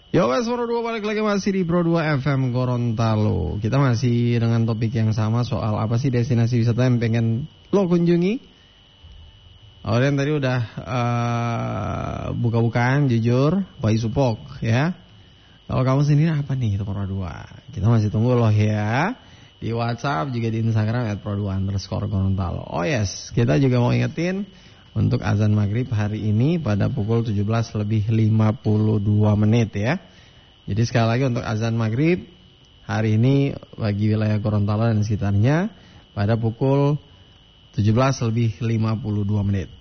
Yo wes Pro 2 balik lagi masih di Pro 2 FM Gorontalo. Kita masih dengan topik yang sama soal apa sih destinasi wisata yang pengen lo kunjungi. Kalian tadi udah buka-bukaan jujur Pak Isupok ya. Kalau kamu sendiri apa nih itu Pro 2? Kita masih tunggu loh ya. Di WhatsApp juga di Instagram @pro2_Gorontalo. Oh yes, kita juga mau ingetin untuk azan maghrib hari ini pada pukul 17:52 ya. Jadi sekali lagi untuk azan maghrib hari ini bagi wilayah Gorontalo dan sekitarnya pada pukul 17:52.